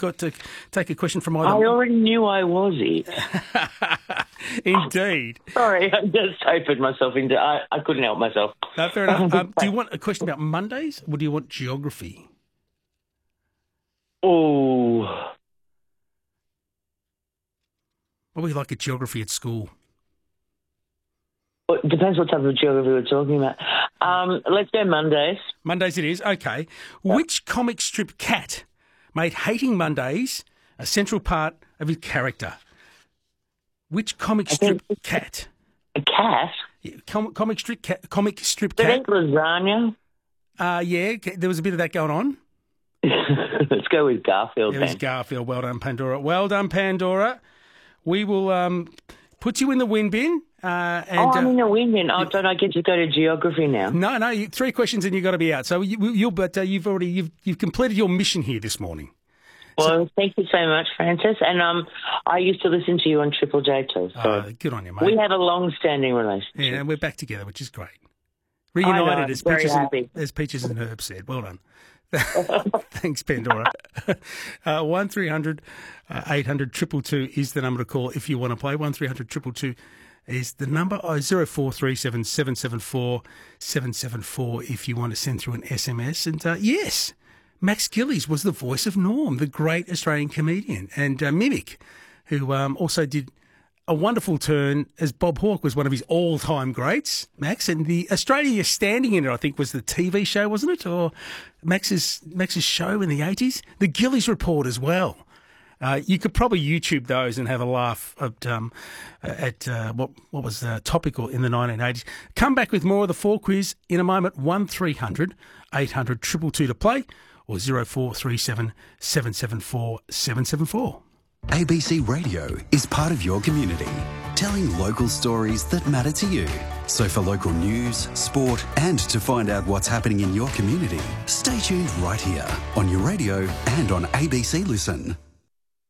got to take a question from I either. already knew I was it. Indeed. Sorry, I just opened myself into... I couldn't help myself. No, fair enough. Do you want a question about Mondays or do you want geography? Oh... What were you like at geography at school? Well, it depends what type of geography we're talking about. Let's go Mondays. Mondays it is. Okay. Which comic strip cat made hating Mondays a central part of his character? Which comic strip cat? A cat? Yeah, comic strip cat. I think lasagna. Yeah, there was a bit of that going on. Let's go with Garfield. It was Garfield. Well done, Pandora. Well done, Pandora. We will put you in the win bin. I'm in the win bin. Oh, don't I get to go to geography now? No. 3 questions and you've got to be out. So you've completed your mission here this morning. Well, thank you so much, Francis. And I used to listen to you on Triple J too. So good on you, mate. we have a long-standing relationship. Yeah, and we're back together, which is great. Reunited, as Peaches and Herb said. Well done. Thanks, Pandora. 1300 800 222 is the number to call if you want to play. 1300 222 is the number. 0437 774 774 if you want to send through an SMS. And yes, Max Gillies was the voice of Norm, the great Australian comedian, and Mimic, who also did a wonderful turn as Bob Hawke was one of his all-time greats, Max. And the Australia You're Standing In It, I think, was the TV show, wasn't it? Or Max's show in the 80s? The Gillies Report as well. You could probably YouTube those and have a laugh at what was topical in the 1980s. Come back with more of the 4 quiz in a moment. 1300 800 222 to play, or 0437 774 774. ABC Radio is part of your community, telling local stories that matter to you. So for local news, sport, and to find out what's happening in your community, stay tuned right here on your radio and on ABC Listen.